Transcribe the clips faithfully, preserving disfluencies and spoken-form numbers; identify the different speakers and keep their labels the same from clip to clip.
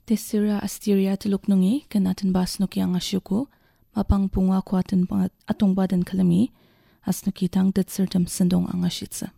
Speaker 1: Tesira asteria teluknungi kenatin bas nuki ang asyuku, mapang punga kuatin atong badan kalami, as nukitang detserdam sendong ang asyitsa.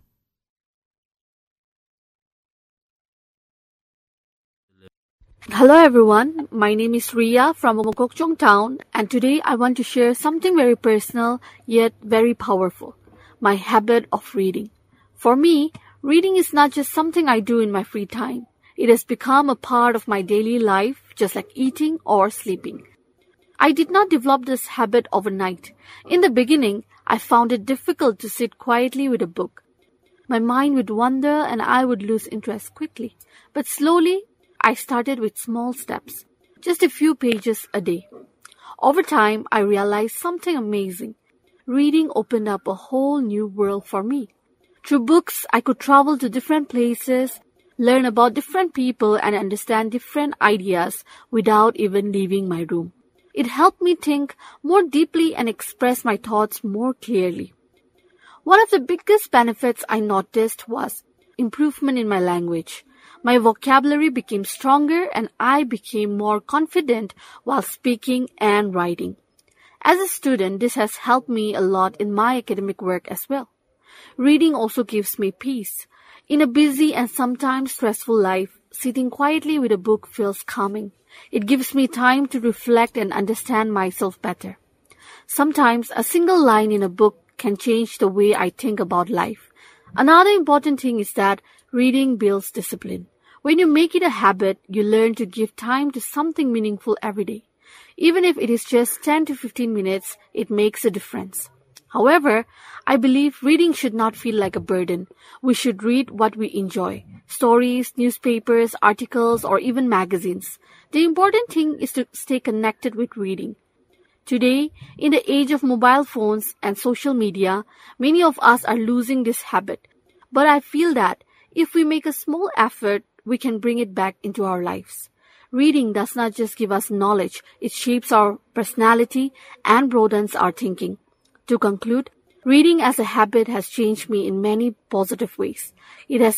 Speaker 2: Hello everyone, my name is Ria from Mokokchung town, and today I want to share something very personal yet very powerful, my habit of reading. For me, reading is not just something I do in my free time. It has become a part of my daily life, just like eating or sleeping. I did not develop this habit overnight. In the beginning, I found it difficult to sit quietly with a book. My mind would wander and I would lose interest quickly. But slowly, I started with small steps, just a few pages a day. Over time, I realized something amazing. Reading opened up a whole new world for me. Through books, I could travel to different places, learn about different people, and understand different ideas without even leaving my room. It helped me think more deeply and express my thoughts more clearly. One of the biggest benefits I noticed was improvement in my language. My vocabulary became stronger and I became more confident while speaking and writing. As a student, this has helped me a lot in my academic work as well. Reading also gives me peace. In a busy and sometimes stressful life, sitting quietly with a book feels calming. It gives me time to reflect and understand myself better. Sometimes a single line in a book can change the way I think about life. Another important thing is that reading builds discipline. When you make it a habit, you learn to give time to something meaningful every day. Even if it is just ten to fifteen minutes, it makes a difference. However, I believe reading should not feel like a burden. We should read what we enjoy. Stories, newspapers, articles, or even magazines. The important thing is to stay connected with reading. Today, in the age of mobile phones and social media, many of us are losing this habit. But I feel that if we make a small effort, we can bring it back into our lives. Reading does not just give us knowledge, it shapes our personality and broadens our thinking. To conclude, reading as a habit has changed me in many positive ways. It has